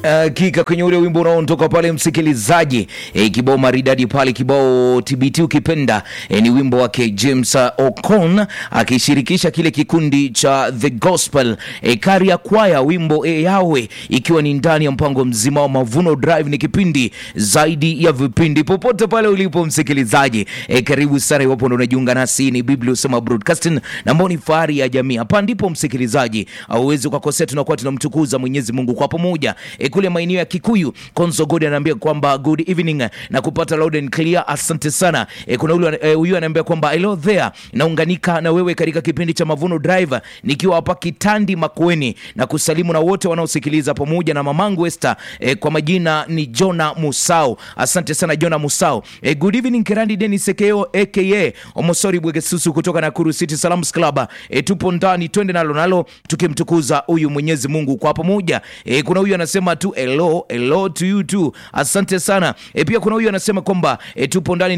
Kika kwenye ule wimbo unaondoka pale msikilizaji, kibao maridadi pale, kibao TBT ukipenda, ni wimbo wake James Okon akishirikisha kile kikundi cha The Gospel Career Choir, wimbo yawe ikiwa ni ndani ya mpango mzima wa Mavuno Drive. Ni kipindi zaidi ya vipindi. Popote pale ulipo msikilizaji, karibu sana. Iwapo ndo unajiunga nasi, ni Biblia Usema Broadcasting na mboni fahari ya jamii. Hapa ndipo msikilizaji hauwezi ukakosea, tunakuwa tunamtukuza Mwenyezi Mungu kwa pamoja. Kule maeneo ya Kikuyu, Konzo God anaambia kwamba good evening na kupata loud and clear, asante sana. Kuna huyu anaambia kwamba hello there, naunganika na wewe katika kipindi cha Mavuno Drive nikiwa hapa Kitandi Makueni, na kusalimu na wote wanaosikiliza pamoja na mamangu Esther. Kwa majina ni Jona Musao, asante sana Jona Musao. Good evening Kirandi Dennis Sekeo aka Omosori Bwegesusu kutoka Nakuru City Salams Club. Tupo ndani, twende nalo tukimtukuza huyu Mwenyezi Mungu kwa pamoja. Kuna huyu anasema tu hello to you too, asante sana. Pia kuna huyu anasema kwamba tupo ndani, ni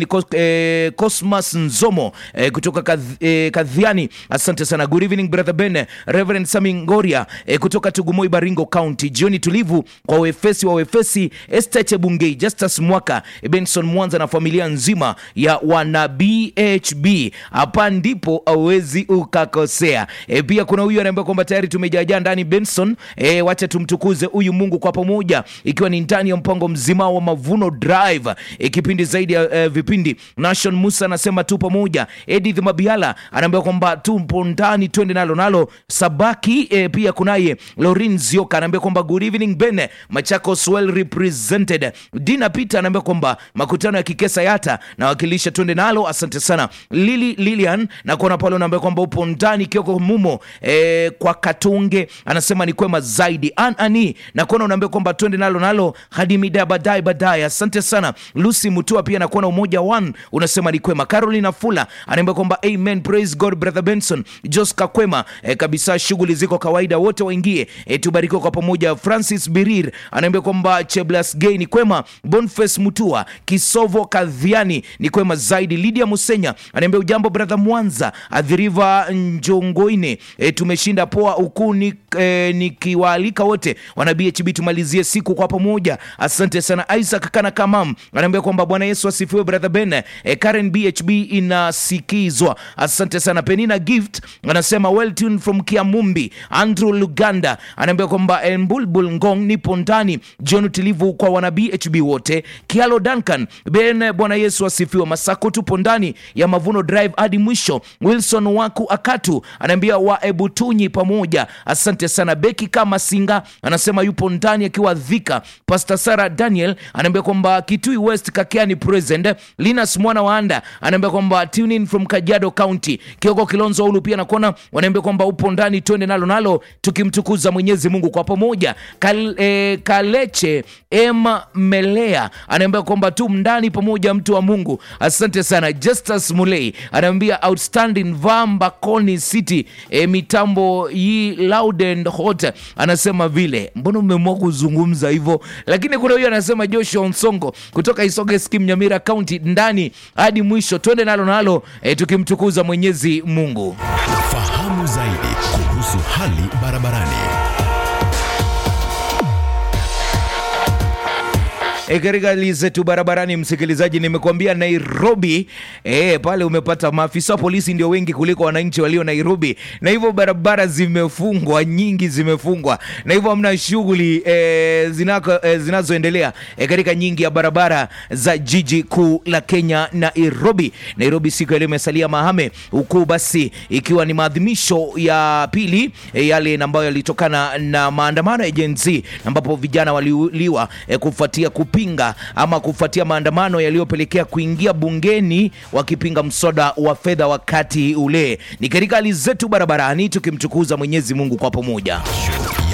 Cosmas Nzomo kutoka Kadhiani, asante sana. Good evening brother Ben, Reverend Sami Ngoria kutoka Tugumoi Baringo County. Jioni tulivu kwa wefesi Esther Chebungei, Justus Mwaka, Benson Mwanza na familia nzima ya wana BHB. Hapa ndipo hauwezi ukakosea. Pia kuna huyu anaambia kwamba tayari tumejajaa ndani Benson, wacha tumtukuze huyu Mungu kwa pamoja, ikiwa ni ndani ya mpango mzima wa Mavuno Drive, kipindi zaidi ya vipindi. Nation Musa anasema tu pamoja. Edith Mabiala anaambia kwamba tupo ndani, twende nalo Sabaki. Pia kunaye Lorin Zioka anaambia kwamba good evening Ben, Machakos well represented. Dina Peter anaambia kwamba makutano ya Kikesa Yata na wakilisha, twende nalo, asante sana. Lilian na kuona pale anaambia kwamba upo ndani. Kioko Mumo kwa Katunge anasema ni kwema zaidi. Ani na kuona unaambia kwamba twende nalo hadi mida baadaye, asante sana. Lucy Mutua pia na kuona Umoja One unasema ni kwema. Carolina Fula anaambia kwamba amen, praise God brother Benson. Joska kwema kabisa, shughuli ziko kawaida, wote waingie tubarikiwe kwa pamoja. Francis Birir anaambia kwamba Cheblas Gay ni kwema. Boniface Mutua Kisovo Kadhiani ni kwema zaidi. Lydia Musenya anaambia ujambo brother Mwanza Adhiriva Njongoine, tumeshinda poa ukuni, nikiwaalika wote wana BHB tumalizie siku kwa pamoja, asante sana. Isaac Kana Kamam anaambia kwamba Bwana Yesu asifiwe brother Ben. Karen BHB inasikizwa, asante sana. Penina Gift anasema well tuned from Kiamumbi. Andrew Luganda anaambia kwamba Mbulbul Ngong nipo ndani. John Tilivu kwa wana BHB wote. Kialo Duncan Ben, Bwana Yesu asifiwe. Masako tupo ndani ya Mavuno Drive hadi mwisho. Wilson Waku Akatu anaambia wa Ebutunyi pamoja, asante sana. Beki kama Singa anasema yupo ndani akiwa Dhika. Pastor Sarah Daniel anaambia kwamba Kitui West Kakiani present. Linus Mwana Waanda anaambia kwamba tune in from Kajiado County. Kioko Kilonzo Ulu pia nakona wanaambia kwamba upo ndani, twende nalo tukimtukuza Mwenyezi Mungu kwa pamoja. Kaleche Melea anaambia kwamba tu ndani pamoja, mtu wa Mungu, asante sana. Justus Mulei anaambia outstanding Vamba Koni City, mitambo yi loud and hot, anasema vile mbona umeamua kuzungumza hivyo. Lakini kuna huyo anasema Joshua Nsongo kutoka Isoge Skim Nyamira County ndani hadi mwisho, twende nalo tukimtukuza Mwenyezi Mungu. Fahamu zaidi kuhusu hali barabarani. Katika lizetu barabarani msikilizaji, nimekuambia Nairobi pale umepata maafisa wa polisi ndio wengi kuliko wananchi walio Nairobi, na hivyo barabara zimefungwa, nyingi zimefungwa, na hivyo hamna shughuli zinazoendelea katika nyingi ya barabara za jiji kuu la Kenya Nairobi. Siku ya leo imesalia mahame huku, basi ikiwa ni maadhimisho ya pili yale ambayo yalitokana na maandamano ya Gen Z, ambapo vijana waliuliwa kufuatia maandamano yaliyopelekea kuingia bungeni wakipinga mswada wa fedha wakati ule. Ni katika hali zetu barabarani tukimtukuza Mwenyezi Mungu kwa pamoja.